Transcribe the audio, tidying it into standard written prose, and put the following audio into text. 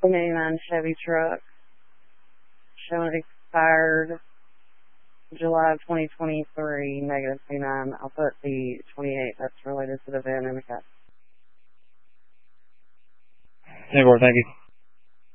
1989 Chevy truck showing it expired July of 2023, negative 29. I'll put the 28 that's related to the VIN in the cut. Thank you.